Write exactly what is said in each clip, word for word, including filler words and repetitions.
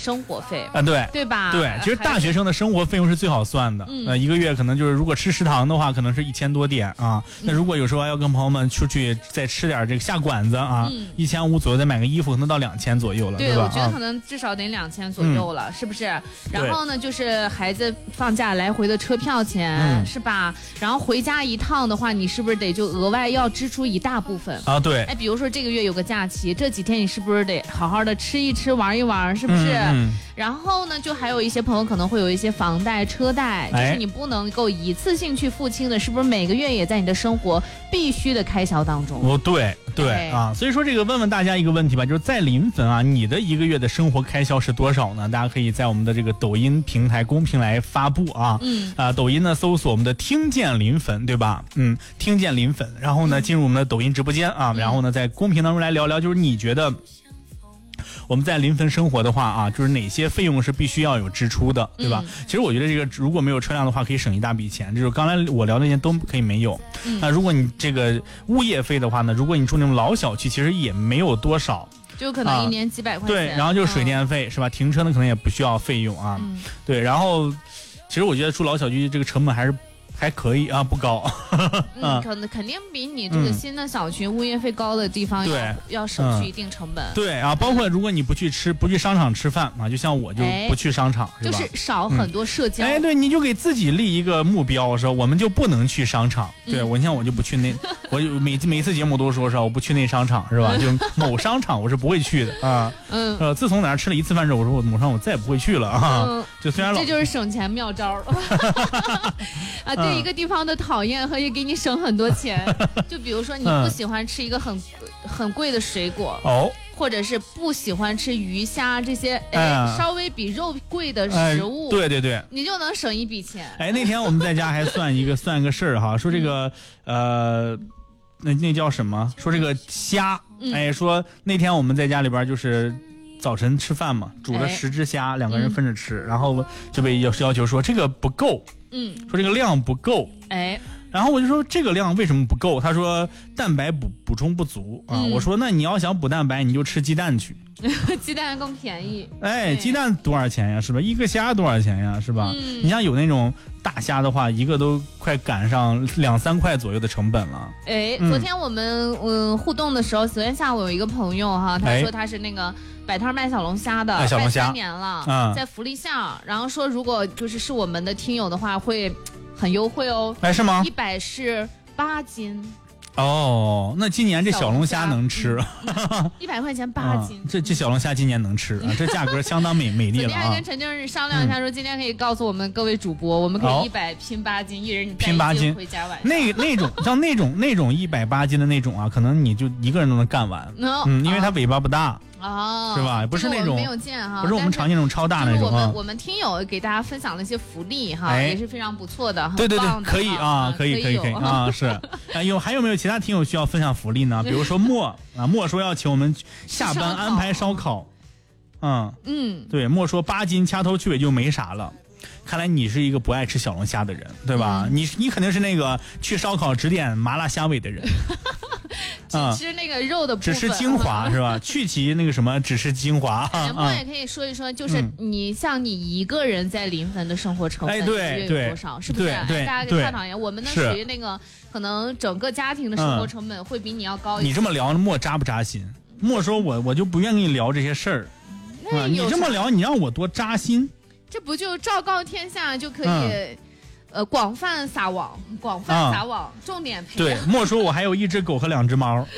生活费啊，对对吧？ 对，其实大学生的生活费用是最好算的。嗯、呃，一个月可能就是如果吃食堂的话，可能是一千多点啊。那、嗯、如果有时候要跟朋友们出去再吃点这个下馆子啊，一千五左右再买个衣服，可能到两千左右了， 对, 对吧？ 我觉得可能至少得两千左右了，嗯、是不是？然后呢，就是孩子放假来回的车票钱、嗯、是吧？然后回家一趟的话，你是不是得就额外要支出一大部分啊？对， 哎，比如说这个月有个假期，这几天你是不是得好好的吃一吃、玩一玩，是不是？嗯嗯、然后呢，就还有一些朋友可能会有一些房贷、车贷，就是你不能够一次性去付清的，是不是每个月也在你的生活必须的开销当中？ 哦，对对啊，所以说这个问问大家一个问题吧，就是在临汾啊，你的一个月的生活开销是多少呢？大家可以在我们的这个抖音平台公屏来发布啊，嗯啊，抖音呢搜索我们的听见临汾，对吧？嗯，听见临汾，然后呢进入我们的抖音直播间啊，然后呢在公屏当中来聊聊，就是你觉得我们在临汾生活的话啊，就是哪些费用是必须要有支出的，对吧？嗯、其实我觉得这个如果没有车辆的话，可以省一大笔钱。就是刚才我聊的那些都可以没有。嗯、那如果你这个物业费的话呢，如果你住那种老小区，其实也没有多少。 就可能一年几百块钱。 啊、对，然后就是水电费、嗯、是吧？停车呢可能也不需要费用啊。嗯、对，然后其实我觉得住老小区这个成本还是还可以啊，不高。 嗯，可能肯定比你这个新的小区、嗯、物业费高的地方要对要省去一定成本。 嗯、对啊，包括如果你不去吃不去商场吃饭啊，就像我就不去商场， 哎、是吧？就是少很多社交。 嗯、哎，对，你就给自己立一个目标，说我们就不能去商场。对、嗯、我，你像我就不去那，我每每次节目都说是我不去那商场，是吧？就某商场我是不会去的啊。嗯。呃，自从在那吃了一次饭之后，我说我某商场我再也不会去了啊。嗯。就虽然老这就是省钱妙招啊。对一个地方的讨厌和也给你省很多钱，就比如说你不喜欢吃一个很、嗯、很贵的水果哦，或者是不喜欢吃鱼虾这些哎、嗯、稍微比肉贵的食物、 哎，对对对， 你就能省一笔钱。 哎，那天我们在家还算一个算一个事儿哈，说这个、嗯、呃，那那叫什么？说这个虾，嗯、哎，说那天我们在家里边就是。早晨吃饭嘛，煮了十只虾，哎、两个人分着吃，嗯、然后就被要要求说这个不够，嗯，说这个量不够，哎，然后我就说这个量为什么不够？他说蛋白补补充不足啊。嗯、我说那你要想补蛋白，你就吃鸡蛋去， 鸡蛋更便宜。 哎，鸡蛋多少钱呀？是吧？一个虾多少钱呀？是吧？嗯、你像有那种大虾的话，一个都快赶上两三块左右的成本了。 哎，嗯、昨天我们嗯互动的时候，昨天下午有一个朋友哈，他说他是那个。摆摊卖小龙虾的， 哎、小龙虾三年了，嗯，在福利巷，然后说如果就是是我们的听友的话，会很优惠哦。 哎，是吗？ 一百是八斤。 哦，那今年这小龙虾能吃， 一百块钱八斤， 嗯、这这小龙虾今年能吃啊，这价格相当美美丽了啊！ 昨天还跟陈经理商量一下，说今天可以告诉我们各位主播，嗯、我们可以一百拼八斤，一人拼八斤回家晚上。 那那种像那种那种一百八斤的那种啊，可能你就一个人都能干完，嗯, 嗯，因为它尾巴不大。哦，是吧？不是那种没有见哈， 不是我们常见那种超大那种。 我们我们听友给大家分享了一些福利哈，哎、也是非常不错的。 对对对，可以啊，可以可以可以啊，是。啊，有还有没有其他听友需要分享福利呢？比如说莫啊，莫说要请我们下班安排烧烤。嗯嗯，对，莫说八斤掐头去尾就没啥了。看来你是一个不爱吃小龙虾的人，对吧？嗯、你你肯定是那个去烧烤只点麻辣虾尾的人。 只吃那个肉的部分，只吃精华是吧？去其那个什么，只吃精华。 我也可以说一说，就是你像你一个人在临汾的生活成本， 哎，对对， 有多少？是不是？ 对， 大家可以探讨一下。我们呢属于那个可能整个家庭的生活成本会比你要高一些。 你这么聊，莫扎不扎心？莫说我我就不愿跟你聊这些事儿。啊，你这么聊，你让我多扎心。 这不就昭告天下就可以？嗯呃，广泛撒网，广泛撒网，嗯、重点培养。对，莫说我还有一只狗和两只猫。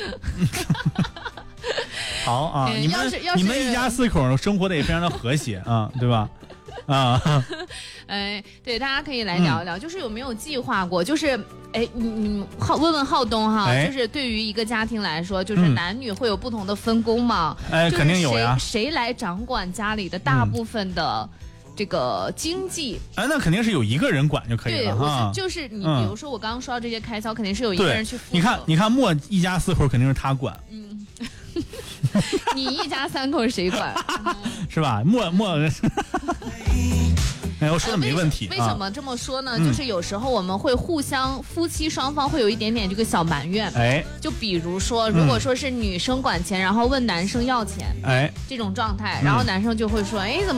好啊，嗯、你们你们一家四口生活的也非常的和谐啊，对吧？啊， 哎，对，大家可以来聊一聊，嗯、就是有没有计划过？就是哎，你你浩问问浩东哈，哎、就是对于一个家庭来说，就是男女会有不同的分工嘛？ 哎，肯定有呀。 谁来掌管家里的大部分的？嗯这个经济， 哎，那肯定是有一个人管就可以了哈。 对，就是你，比如说我刚刚说到这些开销，肯定是有一个人去付。 你看，你看，莫一家四口肯定是他管。 嗯，你一家三口谁管？ 是吧？莫莫。哎，我说的没问题。 为什么这么说呢？就是有时候我们会互相夫妻双方会有一点点这个小埋怨。哎，就比如说，如果说是女生管钱，然后问男生要钱，哎，这种状态，然后男生就会说，哎，怎么？